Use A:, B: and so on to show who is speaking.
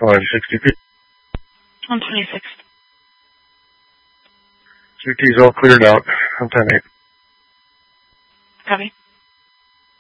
A: 560 feet.
B: On 26th.
A: CT's all cleared out. I'm 10-8.
B: Copy.